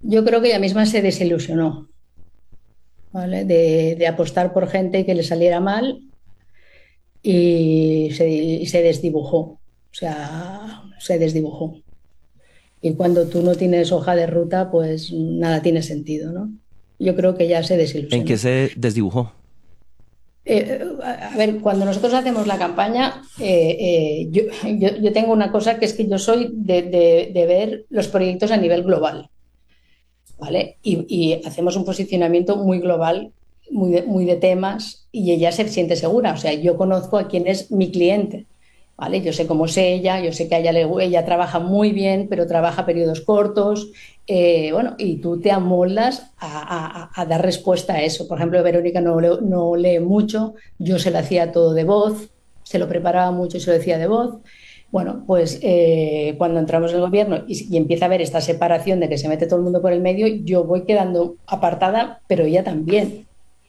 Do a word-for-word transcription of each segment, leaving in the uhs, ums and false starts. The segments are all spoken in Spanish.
Yo creo que ella misma se desilusionó, ¿vale? De, de apostar por gente que le saliera mal y se, y se desdibujó. O sea, se desdibujó. Y cuando tú no tienes hoja de ruta, pues nada tiene sentido, ¿no? Yo creo que ya se ¿En qué desilusionó. se desdibujó? Eh, a ver, cuando nosotros hacemos la campaña, eh, eh, yo, yo- yo tengo una cosa que es que yo soy de, de- de ver los proyectos a nivel global, ¿vale? Y, y hacemos un posicionamiento muy global, muy de, muy de temas, y ella se siente segura. O sea, yo conozco a quién es mi cliente, ¿vale? Yo sé cómo es ella, yo sé que a ella, le, ella trabaja muy bien, pero trabaja periodos cortos. Eh, bueno, y tú te amoldas a, a- a dar respuesta a eso. Por ejemplo, Verónica no, le- no lee mucho, yo se lo hacía todo de voz, se lo preparaba mucho y se lo decía de voz. Bueno, pues eh, cuando entramos en el gobierno y, y empieza a haber esta separación de que se mete todo el mundo por el medio, yo voy quedando apartada, pero ella también.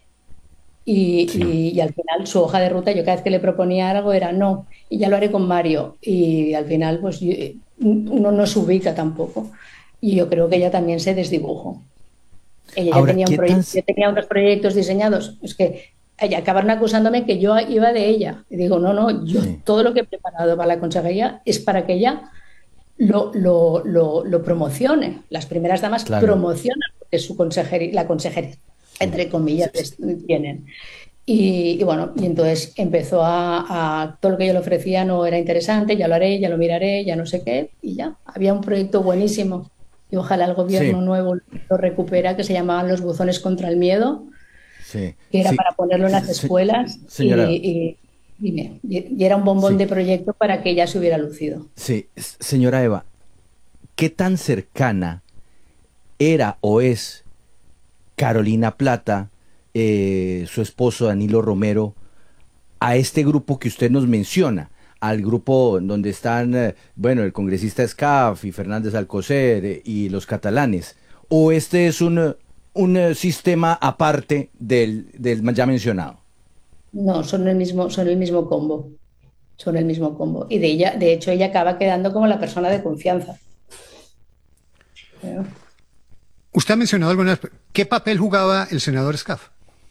Y, Sí. y- y al final su hoja de ruta, yo cada vez que le proponía algo era no, y ya lo haré con Mario. Y al final, pues yo- uno no se ubica tampoco. Y yo creo que ella también se desdibujó. Ella ya Ahora, tenía un ¿qué tan, proyecto, s- yo tenía unos proyectos diseñados. Es que ella acabaron acusándome que yo iba de ella. Y digo, no, no, yo sí, todo lo que he preparado para la consejería es para que ella lo, lo, lo, lo promocione. Las primeras damas claro, promocionan lo que su consejería, la consejería, sí. entre comillas, Se- se- tienen. Y, y bueno, y entonces empezó a, a, todo lo que yo le ofrecía no era interesante, ya lo haré, ya lo miraré, ya no sé qué, y ya, había un proyecto buenísimo y ojalá el sí, gobierno nuevo lo recupera, que se llamaban los buzones contra el miedo, sí, que era sí. para ponerlo en las Se- escuelas señora, y, y, dime, y, y era un bombón sí, de proyecto para que ella se hubiera lucido. sí. S- Señora Eva, ¿qué tan cercana era o es Carolina Plata, eh, su esposo Danilo Romero, a este grupo que usted nos menciona, al grupo donde están, eh, bueno, el congresista Escaf y Fernández Alcocer eh, y los catalanes? ¿O este es un, eh, un eh, sistema aparte del, del ya mencionado? No, son el mismo, son el mismo combo, son el mismo combo. Y de ella, de hecho, ella acaba quedando como la persona de confianza. ¿Eh? Usted ha mencionado algunas. ¿Qué papel jugaba el senador Scaf?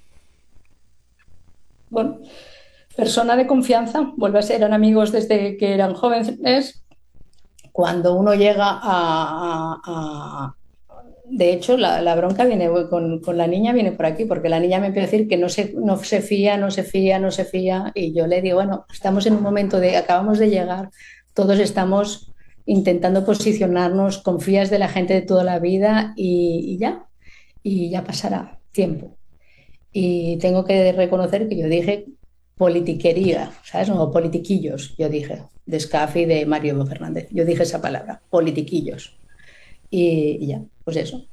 Bueno, persona de confianza, vuelve a ser, eran amigos desde que eran jóvenes. Cuando uno llega a... a- a- de hecho, la, la bronca viene con, con la niña, viene por aquí, porque la niña me empieza a decir que no se, no se fía, no se fía, no se fía, y yo le digo, bueno, estamos en un momento de, acabamos de llegar, todos estamos intentando posicionarnos, confías de la gente de toda la vida y, y ya, y ya pasará tiempo. Y tengo que reconocer que yo dije politiquería, ¿sabes? No, politiquillos, yo dije, de Scaf y de Mario Fernández. Yo dije esa palabra, politiquillos. Y, y ya, pues eso.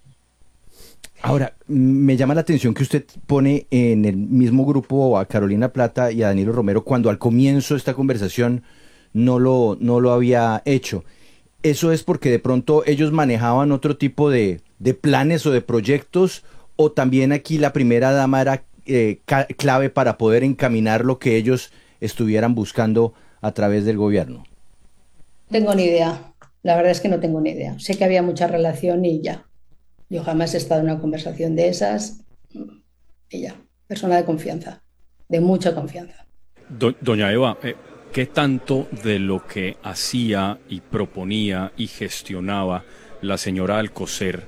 Ahora, me llama la atención que usted pone en el mismo grupo a Carolina Plata y a Danilo Romero cuando al comienzo de esta conversación no lo, no lo había hecho. ¿Eso es porque de pronto ellos manejaban otro tipo de, de planes o de proyectos? ¿O también aquí la primera dama era eh, ca- clave para poder encaminar lo que ellos estuvieran buscando a través del gobierno? No tengo ni idea. La verdad es que no tengo ni idea. Sé que había mucha relación y ya. Yo jamás he estado en una conversación de esas y ya. Persona de confianza, de mucha confianza. Do- doña Eva, eh, ¿qué tanto de lo que hacía y proponía y gestionaba la señora Alcocer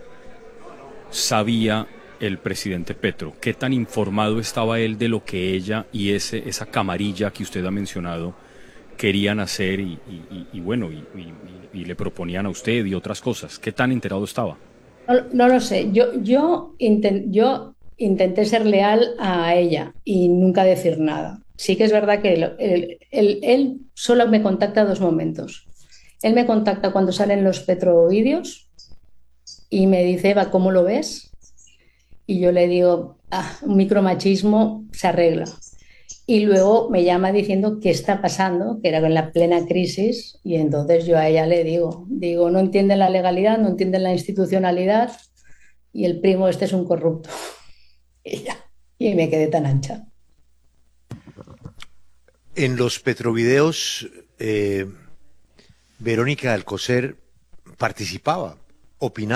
sabía el presidente Petro? ¿Qué tan informado estaba él de lo que ella y ese, esa camarilla que usted ha mencionado querían hacer y, y- y- y bueno, y, y- y le proponían a usted y otras cosas? ¿Qué tan enterado estaba? No, no lo sé. Yo, yo, inten- yo intenté ser leal a ella y nunca decir nada. Sí que es verdad que lo- él, él- él solo me contacta dos momentos. Él me contacta cuando salen los petrovídeos y me dice, Eva, ¿cómo lo ves? Y yo le digo, ah, un micromachismo se arregla. Y luego me llama diciendo qué está pasando, que era en la plena crisis, y entonces yo a ella le digo, digo, no entienden la legalidad, no entienden la institucionalidad, y el primo este es un corrupto. Y ya, y me quedé tan ancha. En los petrovideos, eh, Verónica Alcocer participaba, opinaba.